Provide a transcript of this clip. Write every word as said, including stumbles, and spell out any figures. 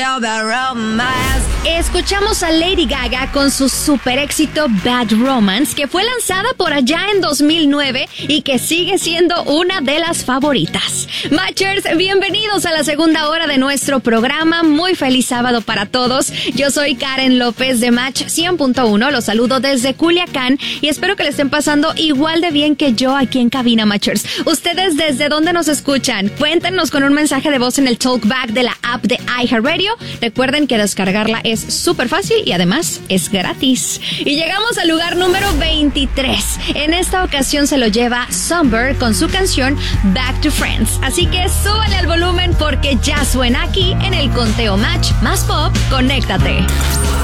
Escuchamos a Lady Gaga con su super éxito Bad Romance, que fue lanzada por allá en dos mil nueve y que sigue siendo una de las favoritas. Matchers, bienvenidos a la segunda hora de nuestro programa. Muy feliz sábado para todos. Yo soy Karen López de Match cien punto uno. Los saludo desde Culiacán y espero que le estén pasando igual de bien que yo aquí en cabina, Matchers. ¿Ustedes desde dónde nos escuchan? Cuéntenos con un mensaje de voz en el talkback de la app de iHeartRadio. Recuerden que descargarla es súper fácil y además es gratis. Y llegamos al lugar número veintitrés. En esta ocasión se lo lleva Somber con su canción Back to Friends. Así que súbale al volumen porque ya suena aquí en el conteo Match más pop. Conéctate.